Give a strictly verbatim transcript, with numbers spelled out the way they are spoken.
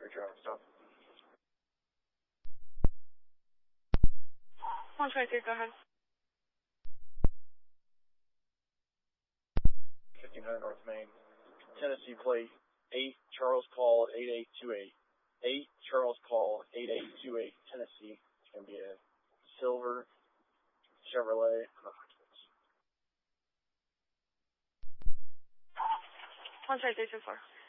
for traffic stop. one twenty-three, go ahead. fifteen hundred North Main, Tennessee plate eight Charles Paul eight eight two eight. eight Charles Paul eight eight two eight, Tennessee. It's going to be a silver Chevrolet. one twenty-three, two four.